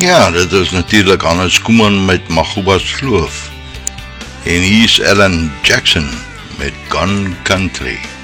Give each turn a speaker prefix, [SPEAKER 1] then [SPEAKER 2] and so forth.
[SPEAKER 1] Ja, dit is natuurlijk Hannes Koeman met Magubas Kloof. En hier is Alan Jackson met Gone Country.